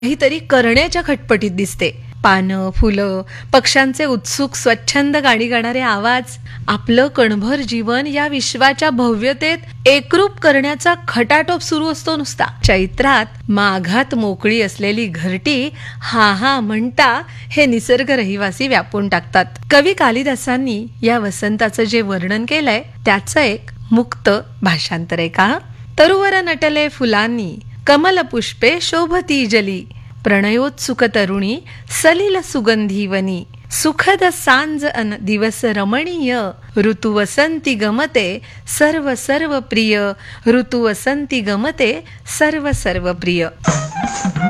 काहीतरी करण्याच्या खटपटीत दिसते. पानं, फुलं, पक्ष्यांचे उत्सुक स्वच्छंद गाणी गाणारे आवाज आपलं कणभर जीवन या विश्वाच्या भव्यतेत एकरूप करण्याचा खटाटोप सुरू असतो नुसता. चैत्रात माघात मोकळी असलेली घरटी हा हा म्हणता हे निसर्ग रहिवासी व्यापून टाकतात. कवी कालिदासांनी या वसंताचं जे वर्णन केलंय त्याचं एक मुक्त भाषांतर आहे का. तरुवर नटले फुलांनी, कमल पुष्पे शोभती जली, प्रणयोत्सुक तरुणी सलिल सुगंधीवनी, सुखद सांज अन दिवस रमणीय, ऋतु वसंती गमते सर्व सर्व प्रिय, ऋतु वसंती गमते सर्व सर्व प्रिय.